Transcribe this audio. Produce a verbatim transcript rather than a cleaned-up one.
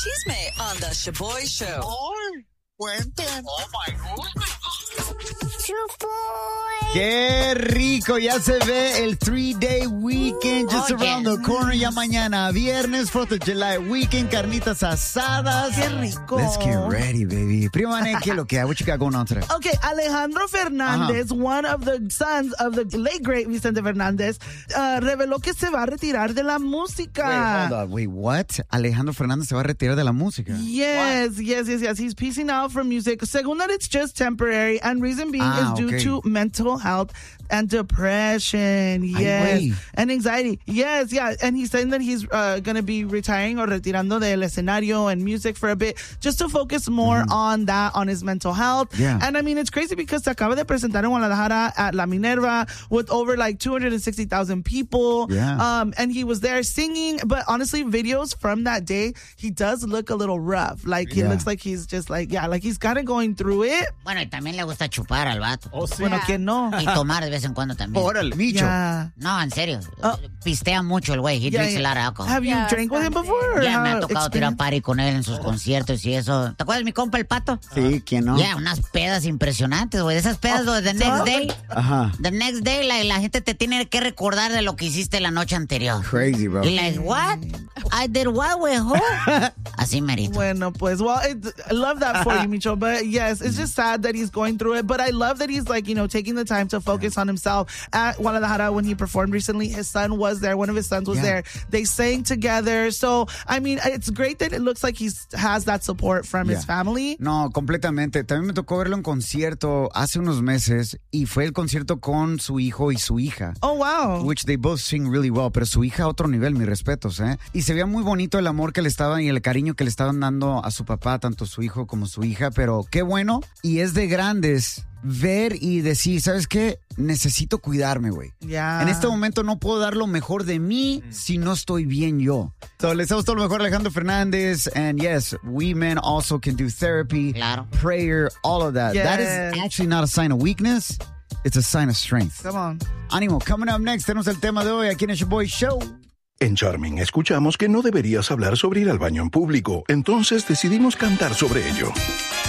Chisme on the Shaboy Show. Ay, cuenten. Oh my God. ¡Qué rico! Ya se ve el three-day weekend just Oh, around yes. the corner. Ya mañana viernes, fourth of July weekend, carnitas asadas. ¡Qué rico! Let's get ready, baby. Prima Nene, ¿qué es lo que hay? What you got going on today? Okay, Alejandro Fernández, one of the sons of the late great Vicente Fernández, uh, reveló que se va a retirar de la música. Wait, hold on. Wait, what? Alejandro Fernández se va a retirar de la música. Yes, what? yes, yes, yes. He's piecing out from music. Según that, it's just temporary, and reason being ah, is due okay. to mental health and depression. Yes, Ay, and anxiety. Yes, yeah. And he's saying that he's uh, going to be retiring or retirando del escenario and music for a bit, just to focus more mm-hmm. on that, on his mental health. Yeah. And I mean, it's crazy because se acaba de presentar en Guadalajara at La Minerva with over like two hundred sixty thousand people. Yeah. Um, and he was there singing. But honestly, videos from that day, he does look a little rough. Like, he yeah. looks like he's just like, yeah, like he's kind of going through it. Bueno, y también le gusta chupar al vato. Oh, sí. Bueno, ¿quién no? Y tomar de vez en cuando también. Órale, bicho. Yeah. No, en serio. Oh. Pistea mucho el güey. He Yeah, drinks yeah. a lot of alcohol. Have you Yeah, drank with him before? or Ya me how ha tocado experience? tirar party con él en sus conciertos y eso. ¿Te acuerdas de mi compa el Pato? Sí, ¿quién no? Ya, yeah, unas pedas impresionantes, güey. De esas pedas, Oh, güey, the next day. Ajá. The next day, la, la gente te tiene que recordar de lo que hiciste la noche anterior. Crazy, bro. Y like, what? I did what, güey? Así merito. Bueno, pues, well, it, I love that for you, Micho. But yes, it's just sad that he's going through it. But I love that he's like, you know, taking the time to focus on himself. At Guadalajara, when he performed recently, his son was there. One of his sons was Yeah. there. They sang together. So, I mean, it's great that it looks like he has that support from Yeah. his family. No, completamente. También me tocó verlo en concierto hace unos meses y fue el concierto con su hijo y su hija. Oh, wow. Which they both sing really well, pero su hija a otro nivel, mis respetos, ¿eh? Y se veía muy bonito el amor que le estaban y el cariño que le estaban dando a su papá, tanto su hijo como su hija, pero qué bueno. Y es de grandes ver y decir, ¿sabes qué? Necesito cuidarme, güey. Yeah. En este momento no puedo dar lo mejor de mí si no estoy bien yo. So, les deseamos todo lo mejor a Alejandro Fernández. And yes, we men also can do therapy, Claro. prayer, all of that. Yes. That is actually not a sign of weakness. It's a sign of strength. Come on. Ánimo, coming up next, tenemos el tema de hoy aquí en el Shaboy Show. En Charming escuchamos que no deberías hablar sobre ir al baño en público, entonces decidimos cantar sobre ello.